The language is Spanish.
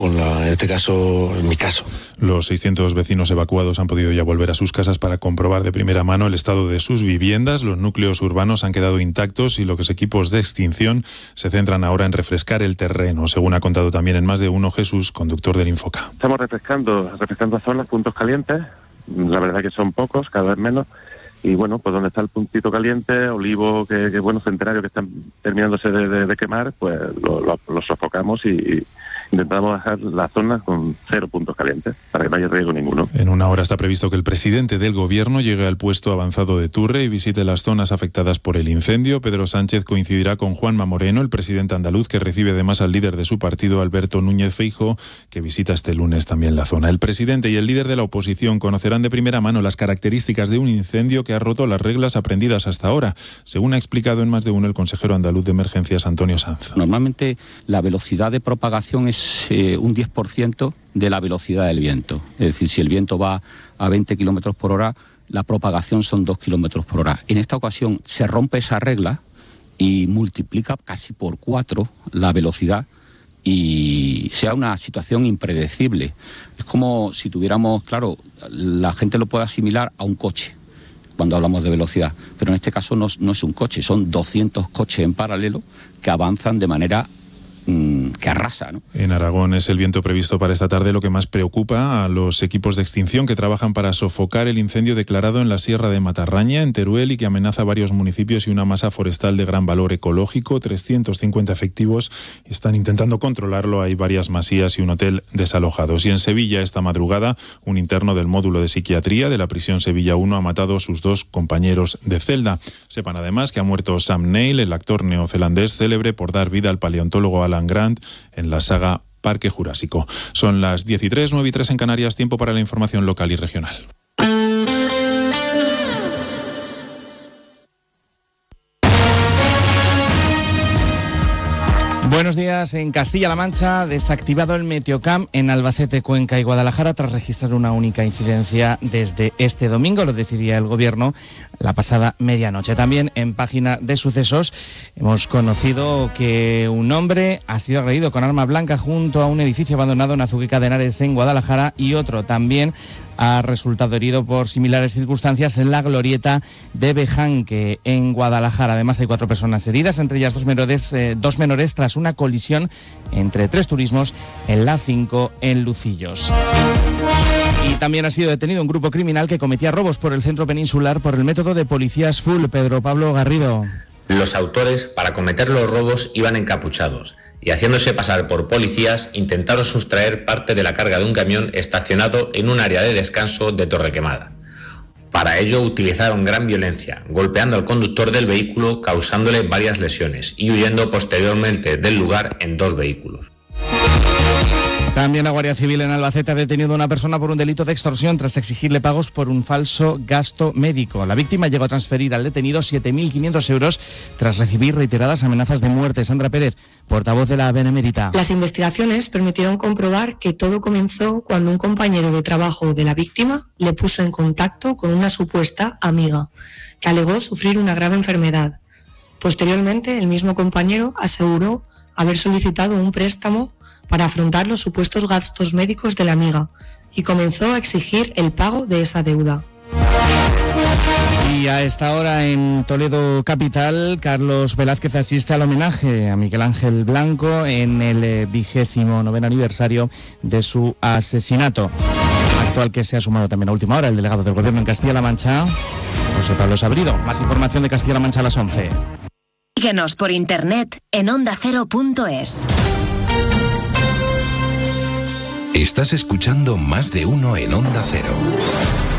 En este caso, en mi caso. Los 600 vecinos evacuados han podido ya volver a sus casas para comprobar de primera mano el estado de sus viviendas. Los núcleos urbanos han quedado intactos y los equipos de extinción se centran ahora en refrescar el terreno, según ha contado también en Más de Uno Jesús, conductor del Infoca. Estamos refrescando zonas, puntos calientes. La verdad que son pocos, cada vez menos. Y bueno, pues donde está el puntito caliente, olivo, centenario que están terminándose de quemar, pues lo sofocamos y intentamos dejar la zona con 0 puntos calientes, para que no haya riesgo ninguno. En una hora está previsto que el presidente del Gobierno llegue al puesto avanzado de Turre y visite las zonas afectadas por el incendio. Pedro Sánchez coincidirá con Juanma Moreno, el presidente andaluz, que recibe además al líder de su partido, Alberto Núñez Feijóo, que visita este lunes también la zona. El presidente y el líder de la oposición conocerán de primera mano las características de un incendio que ha roto las reglas aprendidas hasta ahora, según ha explicado en Más de Uno el consejero andaluz de Emergencias, Antonio Sanz. Normalmente la velocidad de propagación es un 10% de la velocidad del viento. Es decir, si el viento va a 20 kilómetros por hora, la propagación son 2 kilómetros por hora. En esta ocasión se rompe esa regla y multiplica casi por 4 la velocidad y sea una situación impredecible. Es como si tuviéramos, claro, la gente lo puede asimilar a un coche cuando hablamos de velocidad, pero en este caso no es un coche, son 200 coches en paralelo que avanzan de manera que arrasa, ¿no? En Aragón es el viento previsto para esta tarde lo que más preocupa a los equipos de extinción que trabajan para sofocar el incendio declarado en la Sierra de Matarraña, en Teruel, y que amenaza varios municipios y una masa forestal de gran valor ecológico. 350 efectivos están intentando controlarlo. Hay varias masías y un hotel desalojados. Y en Sevilla, esta madrugada, un interno del módulo de psiquiatría de la prisión Sevilla 1 ha matado a sus 2 compañeros de celda. Sepan además que ha muerto Sam Neill, el actor neozelandés célebre por dar vida al paleontólogo Alan Grant en la saga Parque Jurásico. Son las 10:03, 9:03 en Canarias, tiempo para la información local y regional. Buenos días. En Castilla-La Mancha, desactivado el Meteocam en Albacete, Cuenca y Guadalajara tras registrar una única incidencia desde este domingo. Lo decidía el Gobierno la pasada medianoche. También en página de sucesos hemos conocido que un hombre ha sido agredido con arma blanca junto a un edificio abandonado en Azuqueca de Henares, en Guadalajara, y otro también ha resultado herido por similares circunstancias en la glorieta de Bejanque, en Guadalajara. Además hay 4 personas heridas, entre ellas dos menores tras una colisión entre 3 turismos en la 5 en Lucillos. Y también ha sido detenido un grupo criminal que cometía robos por el centro peninsular por el método de policías full. Pedro Pablo Garrido. Los autores, para cometer los robos, iban encapuchados y, haciéndose pasar por policías, intentaron sustraer parte de la carga de un camión estacionado en un área de descanso de Torrequemada. Para ello utilizaron gran violencia, golpeando al conductor del vehículo, causándole varias lesiones y huyendo posteriormente del lugar en 2 vehículos. También la Guardia Civil en Albacete ha detenido a una persona por un delito de extorsión tras exigirle pagos por un falso gasto médico. La víctima llegó a transferir al detenido 7.500 euros tras recibir reiteradas amenazas de muerte. Sandra Pérez, portavoz de la Benemérita. Las investigaciones permitieron comprobar que todo comenzó cuando un compañero de trabajo de la víctima le puso en contacto con una supuesta amiga, que alegó sufrir una grave enfermedad. Posteriormente, el mismo compañero aseguró haber solicitado un préstamo para afrontar los supuestos gastos médicos de la amiga y comenzó a exigir el pago de esa deuda. Y a esta hora en Toledo capital, Carlos Velázquez asiste al homenaje a Miguel Ángel Blanco en el 29º aniversario de su asesinato, actual que se ha sumado también a última hora el delegado del Gobierno en Castilla-La Mancha, José Pablo Sabrido. Más información de Castilla-La Mancha a las 11. Síguenos por internet en ondacero.es. Estás escuchando Más de Uno en Onda Cero.